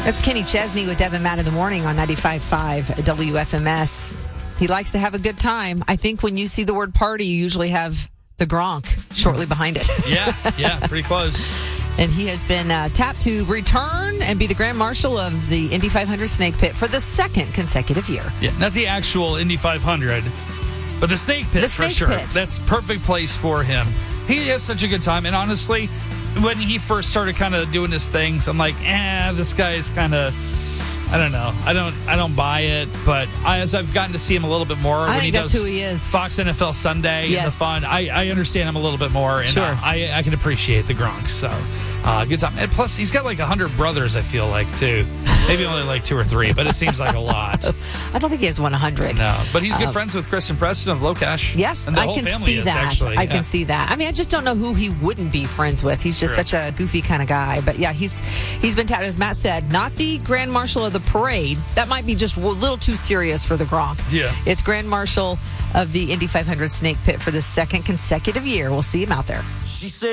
That's Kenny Chesney with Deb and Matt in the morning on 95.5 WFMS. He likes to have a good time. I think when you see the word party, you usually have the Gronk shortly behind it. Yeah, pretty close. And he has been tapped to return and be the Grand Marshal of the Indy 500 Snake Pit for the second consecutive year. Yeah, not the actual Indy 500, but the Snake Pit for sure. Pit. That's perfect place for him. He has such a good time. And honestly, when he first started kind of doing his things, I'm like, this guy is kind of, I don't know. I don't buy it. But as I've gotten to see him a little bit more, when he does who he is. Fox NFL Sunday and the fun, I understand him a little bit more, and sure. I can appreciate the Gronk. So good time. And plus, he's got like 100 brothers. I feel like too. Maybe only like 2 or 3, but it seems like a lot. I don't think he has 100. No, but he's good friends with Kristen Preston of Locash. Yes, and the I whole can family see is, that. actually. I can see that. I mean, I just don't know who he wouldn't be friends with. He's just such a goofy kind of guy. But yeah, he's been touted, as Matt said, not the Grand Marshal of the parade. That might be just a little too serious for the Gronk. Yeah, it's Grand Marshal of the Indy 500 Snake Pit for the second consecutive year. We'll see him out there. She said.